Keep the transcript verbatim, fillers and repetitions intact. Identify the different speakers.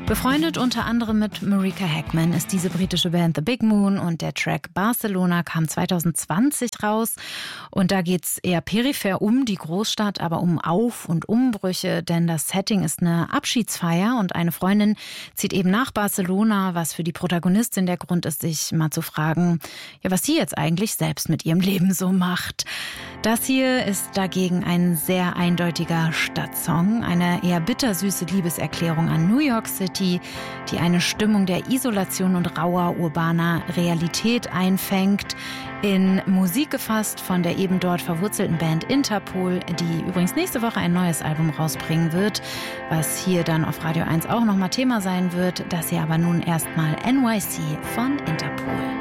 Speaker 1: Befreundet unter anderem mit Marika Hackman ist diese britische Band The Big Moon und der Track Barcelona kam zwanzig zwanzig raus. Und da geht's eher peripher um die Großstadt, aber um Auf- und Umbrüche, denn das Setting ist eine Abschiedsfeier und eine Freundin zieht eben nach Barcelona, was für die Protagonistin der Grund ist, sich mal zu fragen, ja, was sie jetzt eigentlich selbst mit ihrem Leben so macht. Das hier ist dagegen ein sehr eindeutiger Stadtsong, eine eher bittersüße Liebeserklärung an New York City, die eine Stimmung der Isolation und rauer urbaner Realität einfängt, in Musik gefasst von der eben dort verwurzelten Band Interpol, die übrigens nächste Woche ein neues Album rausbringen wird, was hier dann auf Radio eins auch nochmal Thema sein wird. Das hier aber nun erstmal N Y C von Interpol.